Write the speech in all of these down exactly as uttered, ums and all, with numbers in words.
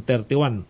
thirty-one.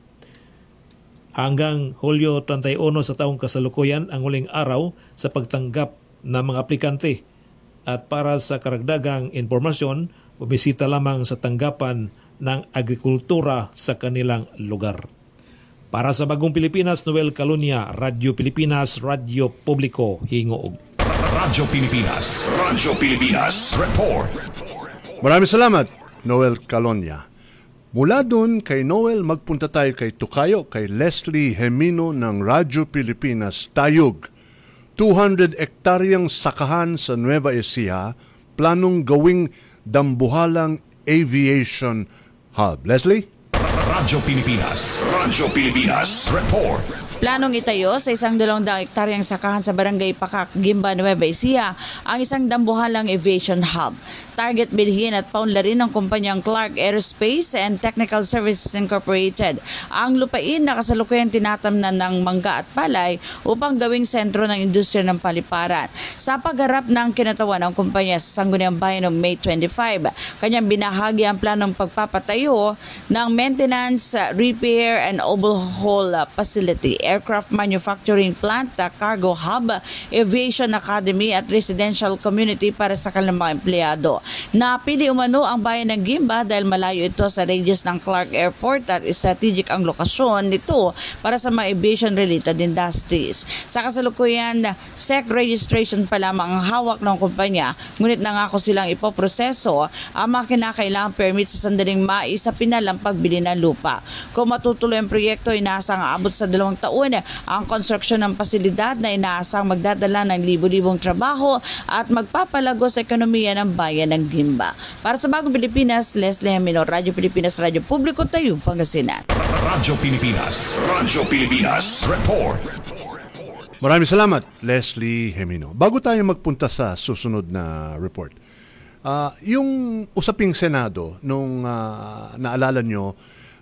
Hanggang Hulyo thirty-one sa taong kasalukuyan ang huling araw sa pagtanggap ng mga aplikante. At para sa karagdagang impormasyon, bumisita lamang sa tanggapan ng agrikultura sa kanilang lugar. Para sa Bagong Pilipinas, Noel Calonia, Radyo Pilipinas, Radyo Publiko, Hingoog. Radyo Pilipinas, Radyo Pilipinas, Report. Maraming salamat, Noel Calonia. Mula dun kay Noel, magpunta tayo kay Tukayo, kay Leslie Hemino ng Radyo Pilipinas, Tayug. two hundred ektaryang sakahan sa Nueva Ecija, planong gawing dambuhalang aviation hub. Leslie? Radyo Pilipinas, Radyo Pilipinas, Report. Planong itayo sa isang dalawang daang ektaryang sakahan sa Barangay Pakak, Gimba, Nueva Ecija ang isang dambuhalang aviation hub. Target bilhin at paunlarin ng kumpanyang Clark Aerospace and Technical Services Incorporated ang lupain na kasalukuyang tinatamnan ng mangga at palay upang gawing sentro ng industriya ng paliparan. Sa pagharap ng kinatawan ng kumpanya sa Sangguniang Bayan noong May twenty-five, kanyang binahagi ang planong pagpapatayo ng maintenance, repair and overhaul facility, aircraft manufacturing plant, cargo hub, aviation academy at residential community para sa kanilang mga empleyado. Napili umano ang bayan ng Gimba dahil malayo ito sa radius ng Clark Airport at strategic ang lokasyon nito para sa mga aviation-related industries. Sa kasalukuyan, S E C registration pa lamang ang hawak ng kumpanya, ngunit nangako silang ipoproseso ang mga kinakailangang permit sa sandaling mais sa pinalang pagbili ng lupa. Kung matutuloy ang proyekto, inaasang aabot sa dalawang taon ang konstruksyon ng pasilidad na inaasang magdadala ng libu-libong trabaho at magpapalago sa ekonomiya ng bayan ng Gimba. Para sa Bagong Pilipinas, Leslie Hemino, Radyo Pilipinas, Radyo Publiko, Tayug, Pangasinan. Radyo Pilipinas, Radyo Pilipinas, Report. Maraming salamat, Leslie Hemino. Bago tayo magpunta sa susunod na report, uh, yung usaping Senado, nung uh, naalala nyo,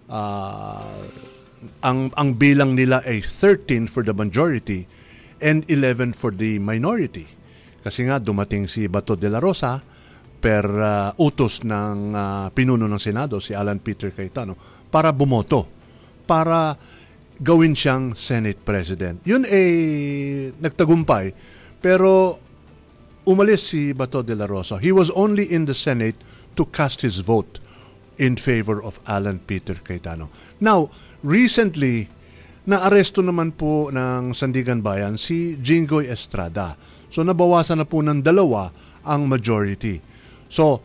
uh, ang, ang bilang nila ay thirteen for the majority and eleven for the minority. Kasi nga dumating si Bato de la Rosa per uh, utos ng uh, pinuno ng Senado, si Alan Peter Cayetano, para bumoto, para gawin siyang Senate President. Yun ay nagtagumpay, pero umalis si Bato de la Rosa. He was only in the Senate to cast his vote in favor of Alan Peter Cayetano. Now, recently, naaresto naman po ng Sandigan Bayan si Jinggoy Estrada. So, nabawasan na po ng dalawa ang majority. So,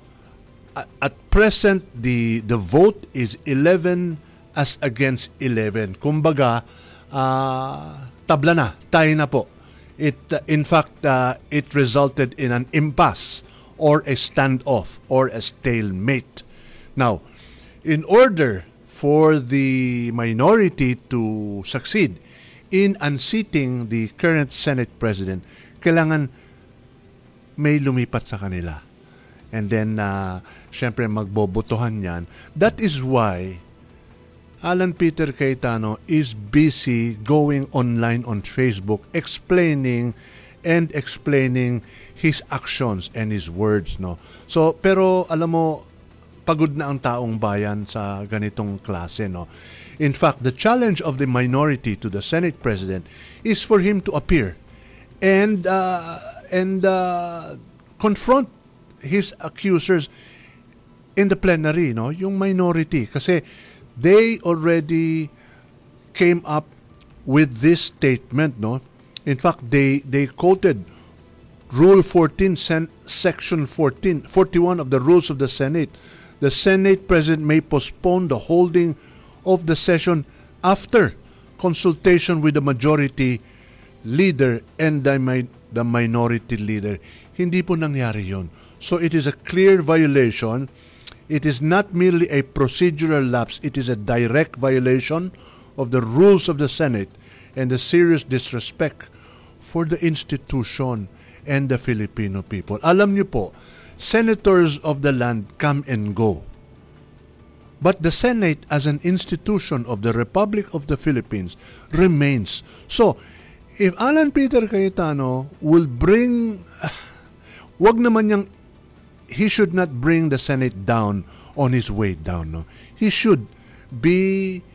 at present, the the vote is eleven as against eleven. Kumbaga, uh, tabla na, tayo na po. It, uh, in fact, uh, it resulted in an impasse or a standoff or a stalemate. Now, in order for the minority to succeed in unseating the current Senate President, kailangan may lumipat sa kanila. And then, uh, syempre, magbobotohan yan. That is why Alan Peter Cayetano is busy going online on Facebook explaining and explaining his actions and his words. No? So, pero alam mo, pagod na ang taong bayan sa ganitong klase. No? In fact, the challenge of the minority to the Senate President is for him to appear and, uh, and uh, confront his accusers in the plenary, no? Yung minority. Kasi they already came up with this statement, no? In fact, they they quoted Rule fourteen, Section fourteen, forty-one of the Rules of the Senate. The Senate President may postpone the holding of the session after consultation with the majority leader and the, the minority leader. Hindi po nangyari yun. So it is a clear violation. It is not merely a procedural lapse. It is a direct violation of the rules of the Senate and a serious disrespect for the institution and the Filipino people. Alam niyo po, senators of the land come and go. But the Senate as an institution of the Republic of the Philippines remains. So, if Alan Peter Cayetano will bring, wag naman niyang, he should not bring the Senate down on his way down. No? He should be